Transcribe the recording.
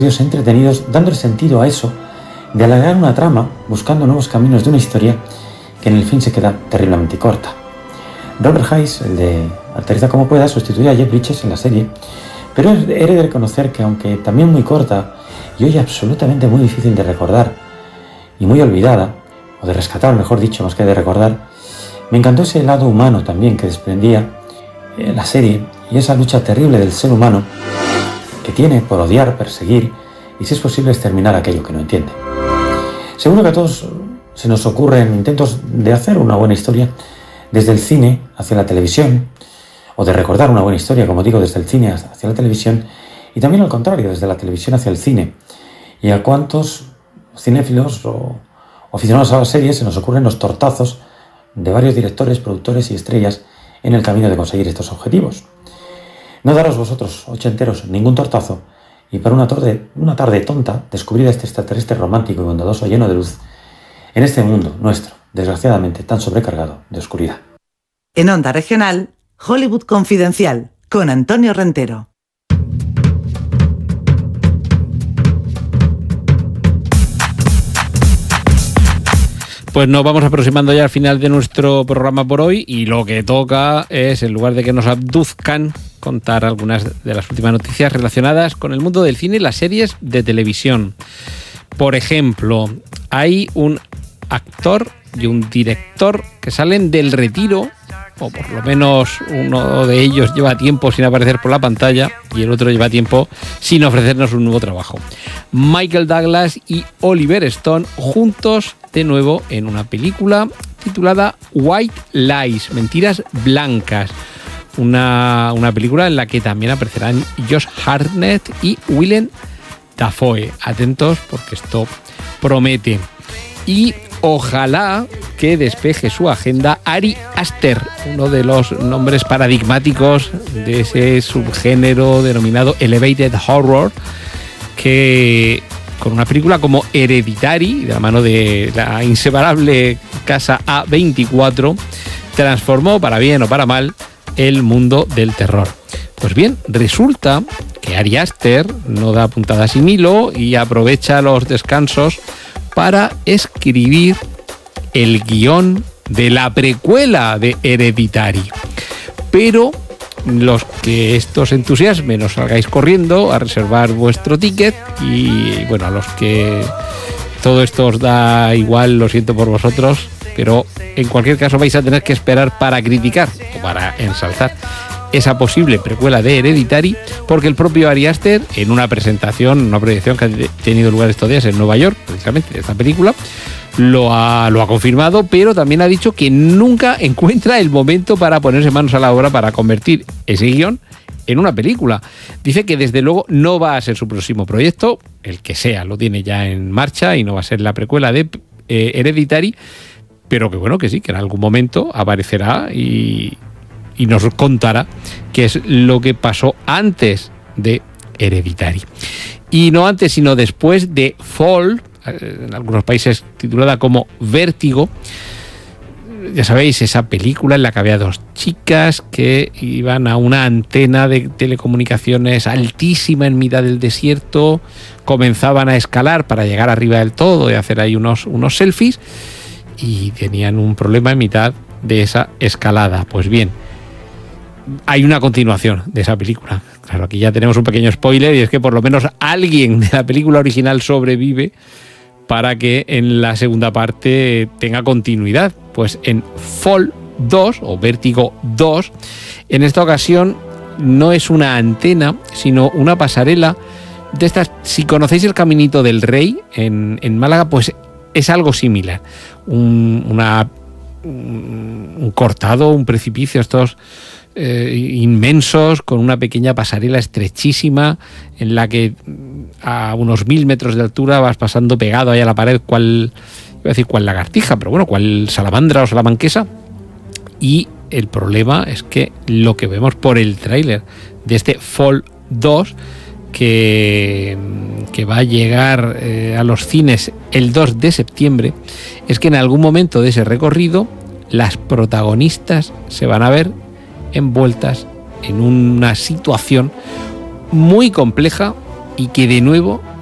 entretenidos, dándole sentido a eso, de alargar una trama, buscando nuevos caminos de una historia que en el fin se queda terriblemente corta. Robert Hayes, el de Aterriza como pueda, sustituye a Jeff Bridges en la serie, pero he de reconocer que aunque también muy corta y hoy absolutamente muy difícil de recordar y muy olvidada, o de rescatar mejor dicho, más que de recordar, me encantó ese lado humano también que desprendía la serie y esa lucha terrible del ser humano que tiene por odiar, perseguir y si es posible exterminar aquello que no entiende. Seguro que a todos se nos ocurren intentos de hacer una buena historia desde el cine hacia la televisión, o de recordar una buena historia, como digo, desde el cine hacia la televisión, y también al contrario, desde la televisión hacia el cine. Y a cuántos cinéfilos o aficionados a las series se nos ocurren los tortazos de varios directores, productores y estrellas en el camino de conseguir estos objetivos. No daros vosotros, ochenteros, ningún tortazo, y para una tarde tonta, descubrir a este extraterrestre romántico y bondadoso lleno de luz en este mundo nuestro, desgraciadamente tan sobrecargado de oscuridad. En Onda Regional, Hollywood Confidencial, con Antonio Rentero. Pues nos vamos aproximando ya al final de nuestro programa por hoy y lo que toca es, en lugar de que nos abduzcan, contar algunas de las últimas noticias relacionadas con el mundo del cine y las series de televisión. Por ejemplo, hay un actor y un director que salen del retiro, o por lo menos uno de ellos lleva tiempo sin aparecer por la pantalla y el otro lleva tiempo sin ofrecernos un nuevo trabajo. Michael Douglas y Oliver Stone juntos de nuevo en una película titulada White Lies, Mentiras Blancas. Una película en la que también aparecerán Josh Hartnett y Willem Dafoe. Atentos porque esto promete. Y ojalá que despeje su agenda Ari Aster, uno de los nombres paradigmáticos de ese subgénero denominado Elevated Horror, que con una película como Hereditary, de la mano de la inseparable casa A24, transformó, para bien o para mal, el mundo del terror. Pues bien, resulta que Ari Aster no da puntada sin hilo y aprovecha los descansos para escribir el guión de la precuela de Hereditary. Pero los que esto os entusiasme, os salgáis corriendo a reservar vuestro ticket y bueno, a los que todo esto os da igual, lo siento por vosotros, pero en cualquier caso vais a tener que esperar para criticar o para ensalzar esa posible precuela de Hereditary, porque el propio Ari Aster, en una proyección que ha tenido lugar estos días en Nueva York, precisamente de esta película, lo ha confirmado, pero también ha dicho que nunca encuentra el momento para ponerse manos a la obra para convertir ese guión en una película. Dice que desde luego no va a ser su próximo proyecto, el que sea, lo tiene ya en marcha y no va a ser la precuela de Hereditary, pero que bueno, que sí, que en algún momento aparecerá y nos contará qué es lo que pasó antes de Hereditary. Y no antes, sino después de Fall, en algunos países titulada como Vértigo. Ya sabéis, esa película en la que había dos chicas que iban a una antena de telecomunicaciones altísima en mitad del desierto, comenzaban a escalar para llegar arriba del todo y hacer ahí unos selfies, y tenían un problema en mitad de esa escalada. Pues bien, hay una continuación de esa película. Claro, aquí ya tenemos un pequeño spoiler, y es que por lo menos alguien de la película original sobrevive para que en la segunda parte tenga continuidad. Pues en Fall 2 o Vértigo 2, en esta ocasión no es una antena, sino una pasarela de estas. Si conocéis el Caminito del Rey en Málaga, pues es algo similar. Un cortado, un precipicio, estos inmensos, con una pequeña pasarela estrechísima en la que a unos 1000 metros de altura vas pasando pegado ahí a la pared, cual lagartija, pero bueno, cual salamandra o salamanquesa. Y el problema es que lo que vemos por el tráiler de este Fall 2, que va a llegar a los cines el 2 de septiembre, es que en algún momento de ese recorrido las protagonistas se van a ver envueltas en una situación muy compleja y que de nuevo